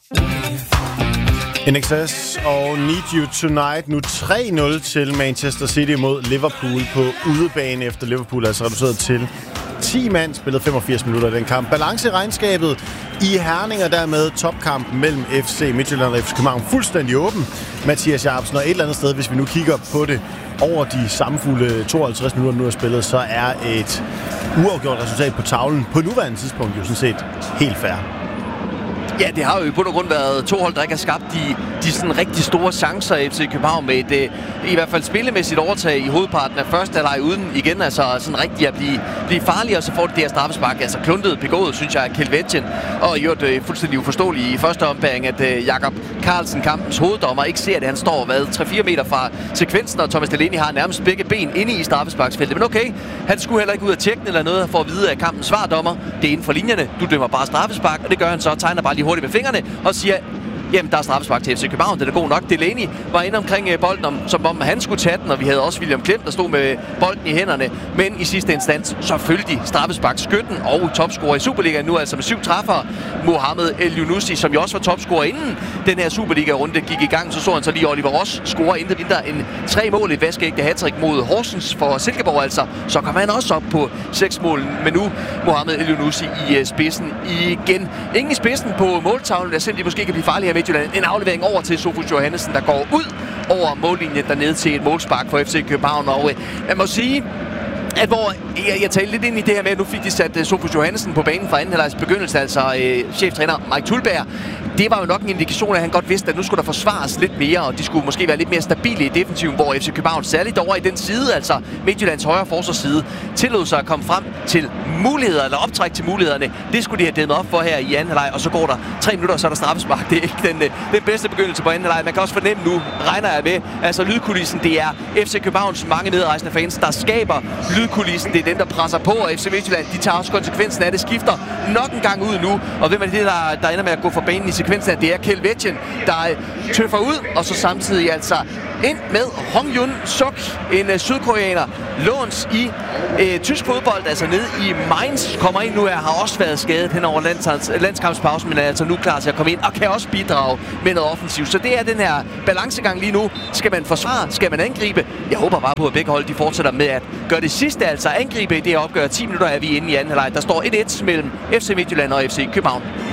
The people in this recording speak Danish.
INXS og Need You Tonight. Nu 3-0 til Manchester City mod Liverpool på udebane, efter Liverpool er altså reduceret til 10 mand. Spillet 85 minutter i den kamp. Balance i regnskabet i Herning, og dermed topkampen mellem FC Midtjylland og FC København fuldstændig åben. Mathias Jacobsen, og et eller andet sted, hvis vi nu kigger på det over de samfulde 52 minutter, nu er spillet, så er et uafgjort resultat på tavlen på nuværende tidspunkt jo sådan set helt fair. Ja, det har jo i bund og grund været to hold, der ikke har skabt de sådan rigtig store chancer i FC København med et i hvert fald spillemæssigt overtag i hovedparten af første halvleg uden igen altså sådan rigtig at blive farligere, og så får det her straffespark altså kluntet begået, synes jeg, af Kelvetjen, og gjort fuldstændig uforståeligt i første ombæring, at Jakob Carlsen, kampens hoveddommer, ikke ser det. Han står 3-4 meter fra sekvensen, og Thomas Delaney har nærmest begge ben inde i straffesparksfeltet. Men okay, han skulle heller ikke ud af tjekke eller noget for at vide af kampens svardommer. Det er inden for linjerne. Du dømmer bare straffespark, og det gør han så, tegner bare lige hurtigt med fingrene og siger, jamen, der er straffespark til FC København, det er god nok. Delaney var inde omkring bolden, som om han skulle tage den, og vi havde også William Klem, der stod med bolden i hænderne. Men i sidste instans, så følte de straffespark skytten og topscorer i Superligaen nu, altså med 7 træffere. Mohamed El Younousi, som jo også var topscorer inden den her Superliga-runde gik i gang, så han så lige Oliver Ross score intet mindre end 3 mål, et vaskeægte hattrick mod Horsens for Silkeborg altså. Så kommer han også op på 6 mål, men nu Mohamed El Younousi i spidsen igen. Ingen i spidsen på måltavlen, der selv de måske kan blive farlige her Midtjylland. En aflevering over til Sofus Johannesen, der går ud over mållinjen dernede til et målspark for FC København. Og man må sige, at hvor jeg talte lidt ind i det her med, at nu fik de sat Sofus Johannesen på banen fra anden halvlegs begyndelse, altså cheftræner Mike Tulberg. Det var jo nok en indikation af, at han godt vidste, at nu skulle der forsvares lidt mere, og de skulle måske være lidt mere stabile i defensiven, hvor FC København særligt over i den side, altså Midtjyllands højre forsvarsside, tillod sig at komme frem til muligheder, eller optræk til mulighederne. Det skulle de have dæmmet op for her i anden halvleg, og så går der 3 minutter, og så er der straffespark. Det er ikke den bedste begyndelse på anden halvleg. Man kan også fornemme nu, regner jeg med, altså lydkulissen, det er FC Københavns mange medrejsende fans, der skaber lydkulissen. Det er dem, der presser på, og FC Midtjylland, de tager også konsekvensen af det, skifter nok en gang ud nu. Og hvem er det, der ender med at gå for banen i sekvensen af? Det er Kelvetjen, der tøffer ud, og så samtidig altså ind med Hong Yun Suk, en sydkoreaner, låns i tysk fodbold, altså nede i Mainz, kommer ind nu, har også været skadet hen over landskampspausen, men er altså nu klar til at komme ind, og kan også bidrage med noget offensivt. Så det er den her balancegang lige nu. Skal man forsvare? Skal man angribe? Jeg håber bare på, at begge hold de fortsætter med at gøre det sidste, altså angribe i det her opgør. 10 minutter er vi inde i anden halvleg. Der står 1-1 mellem FC Midtjylland og FC København.